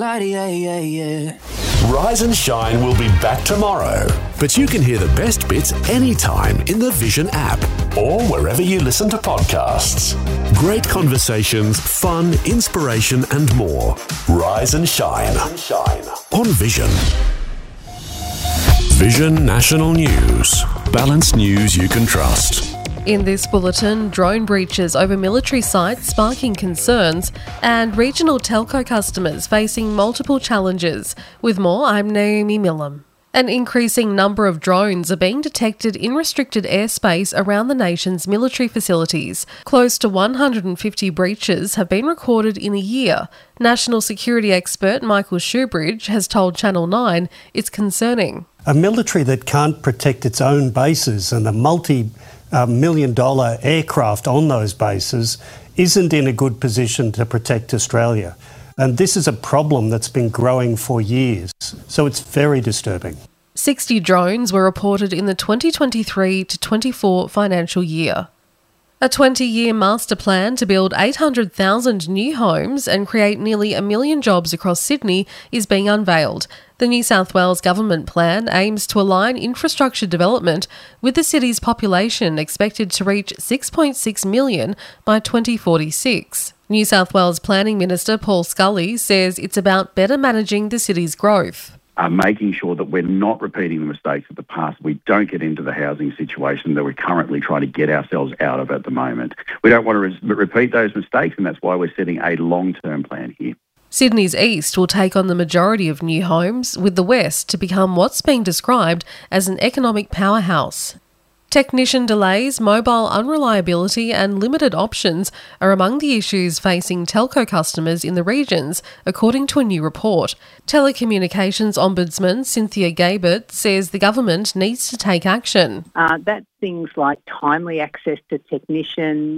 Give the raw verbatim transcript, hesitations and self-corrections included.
Yeah, yeah, yeah. Rise and Shine will be back tomorrow, but you can hear the best bits anytime in the Vision app or wherever you listen to podcasts. Great conversations, fun, inspiration and more. Rise and Shine on Vision. Vision National News. Balanced news you can trust. In this bulletin, drone breaches over military sites sparking concerns and regional telco customers facing multiple challenges. With more, I'm Naomi Millam. An increasing number of drones are being detected in restricted airspace around the nation's military facilities. Close to one hundred fifty breaches have been recorded in a year. National security expert Michael Shoebridge has told Channel nine it's concerning. A military that can't protect its own bases and a multi A million dollar aircraft on those bases isn't in a good position to protect Australia. And this is a problem that's been growing for years. So it's very disturbing. sixty drones were reported in the twenty twenty-three to twenty-four financial year. A twenty-year master plan to build eight hundred thousand new homes and create nearly a million jobs across Sydney is being unveiled. The New South Wales government plan aims to align infrastructure development with the city's population expected to reach six point six million by twenty forty-six. New South Wales Planning Minister Paul Scully says it's about better managing the city's growth. Uh, making sure that we're not repeating the mistakes of the past. We don't get into the housing situation that we're currently trying to get ourselves out of at the moment. We don't want to re- repeat those mistakes, and that's why we're setting a long-term plan here. Sydney's east will take on the majority of new homes, with the west to become what's being described as an economic powerhouse. Technician delays, mobile unreliability and limited options are among the issues facing telco customers in the regions, according to a new report. Telecommunications Ombudsman Cynthia Gabert says the government needs to take action. Uh, that's things like timely access to technicians,